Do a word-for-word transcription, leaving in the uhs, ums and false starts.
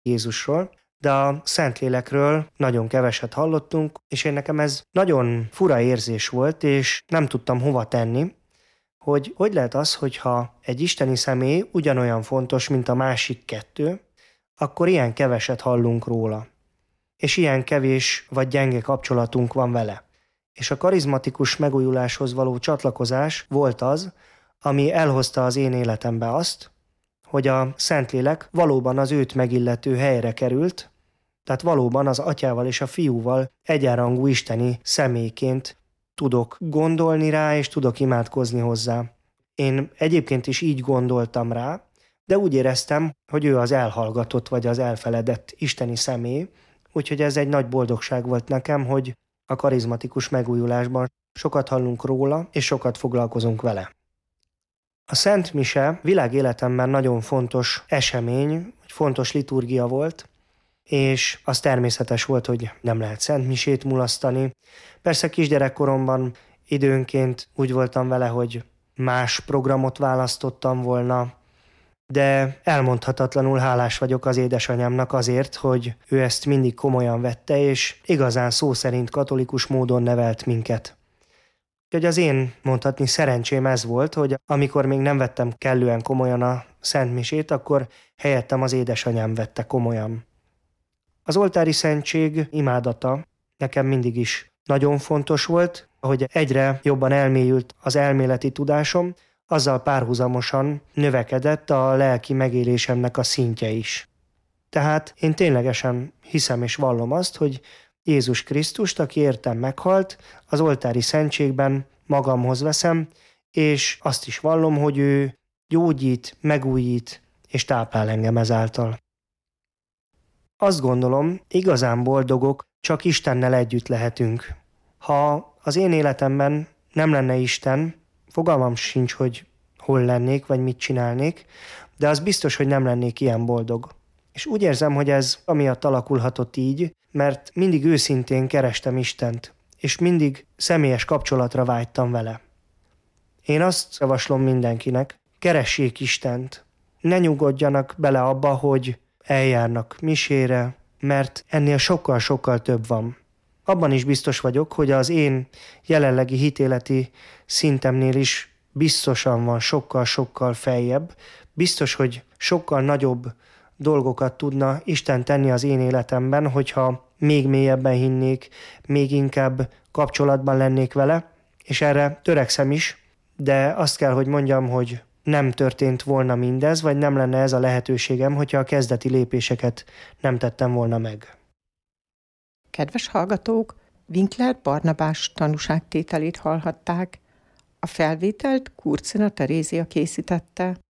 Jézusról, de a Szentlélekről nagyon keveset hallottunk, és én nekem ez nagyon fura érzés volt, és nem tudtam hova tenni, hogy hogy lehet az, hogyha egy isteni személy ugyanolyan fontos, mint a másik kettő, akkor ilyen keveset hallunk róla, és ilyen kevés vagy gyenge kapcsolatunk van vele. És a karizmatikus megújuláshoz való csatlakozás volt az, ami elhozta az én életembe azt, hogy a Szentlélek valóban az őt megillető helyre került, tehát valóban az atyával és a fiúval egyenrangú isteni személyként tudok gondolni rá, és tudok imádkozni hozzá. Én egyébként is így gondoltam rá, de úgy éreztem, hogy ő az elhallgatott vagy az elfeledett isteni személy, úgyhogy ez egy nagy boldogság volt nekem, hogy a karizmatikus megújulásban sokat hallunk róla, és sokat foglalkozunk vele. A Szent Mise világéletemben nagyon fontos esemény, fontos liturgia volt, és az természetes volt, hogy nem lehet Szent Misét mulasztani. Persze kisgyerekkoromban időnként úgy voltam vele, hogy más programot választottam volna, de elmondhatatlanul hálás vagyok az édesanyámnak azért, hogy ő ezt mindig komolyan vette, és igazán szó szerint katolikus módon nevelt minket. Úgyhogy az én mondhatni szerencsém ez volt, hogy amikor még nem vettem kellően komolyan a Szent Misét, akkor helyettem az édesanyám vette komolyan. Az oltári szentség imádata nekem mindig is nagyon fontos volt, hogy egyre jobban elmélyült az elméleti tudásom, azzal párhuzamosan növekedett a lelki megélésemnek a szintje is. Tehát én ténylegesen hiszem és vallom azt, hogy Jézus Krisztust, aki értem meghalt, az oltári szentségben magamhoz veszem, és azt is vallom, hogy ő gyógyít, megújít és táplál engem ezáltal. Azt gondolom, igazán boldogok csak Istennel együtt lehetünk. Ha az én életemben nem lenne Isten, fogalmam sincs, hogy hol lennék, vagy mit csinálnék, de az biztos, hogy nem lennék ilyen boldog. És úgy érzem, hogy ez amiatt alakulhatott így, mert mindig őszintén kerestem Istent, és mindig személyes kapcsolatra vágytam vele. Én azt javaslom mindenkinek, keressék Istent, ne nyugodjanak bele abba, hogy eljárnak misére, mert ennél sokkal-sokkal több van. Abban is biztos vagyok, hogy az én jelenlegi hitéleti szintemnél is biztosan van sokkal-sokkal feljebb. Biztos, hogy sokkal nagyobb dolgokat tudna Isten tenni az én életemben, hogyha még mélyebben hinnék, még inkább kapcsolatban lennék vele, és erre törekszem is, de azt kell, hogy mondjam, hogy nem történt volna mindez, vagy nem lenne ez a lehetőségem, hogyha a kezdeti lépéseket nem tettem volna meg. Kedves hallgatók, Winkler Barnabás tanúságtételét hallhatták. A felvételt Kurcina Terézia készítette.